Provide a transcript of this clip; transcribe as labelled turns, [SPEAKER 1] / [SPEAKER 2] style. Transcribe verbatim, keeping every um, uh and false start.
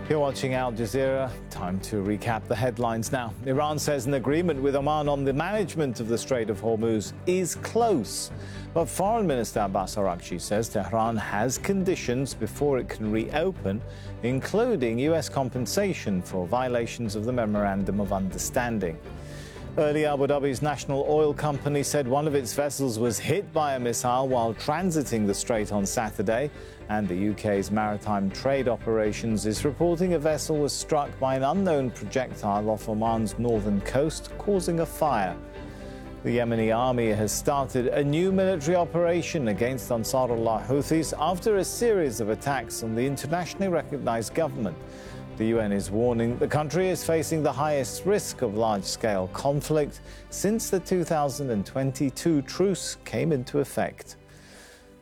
[SPEAKER 1] You're watching Al Jazeera. Time to recap the headlines now. Iran says an agreement with Oman on the management of the Strait of Hormuz is close. But Foreign Minister Abbas Araghchi says Tehran has conditions before it can reopen, including U S compensation for violations of the Memorandum of Understanding. Earlier, Abu Dhabi's national oil company said one of its vessels was hit by a missile while transiting the strait on Saturday. And the U K's Maritime Trade Operations is reporting a vessel was struck by an unknown projectile off Oman's northern coast, causing a fire. The Yemeni army has started a new military operation against Ansarullah Houthis after a series of attacks on the internationally recognized government. The U N is warning the country is facing the highest risk of large-scale conflict since the two thousand twenty-two truce came into effect.